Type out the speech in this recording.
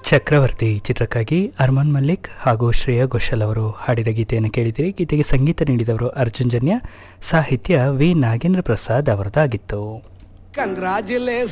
ಚಕ್ರವರ್ತಿ ಚಿತ್ರಕ್ಕಾಗಿ ಅರ್ಮಾನ್ ಮಲ್ಲಿಕ್ ಹಾಗೂ ಶ್ರೇಯಾ ಘೋಷಾಲ್ ಅವರು ಹಾಡಿದ ಗೀತೆಯನ್ನು ಕೇಳಿದಿರಿ. ಗೀತೆಗೆ ಸಂಗೀತ ನೀಡಿದವರು ಅರ್ಜುನ್ ಜನ್ಯ, ಸಾಹಿತ್ಯ ವಿ ನಾಗೇಂದ್ರ ಪ್ರಸಾದ್ ಅವರದಾಗಿತ್ತು.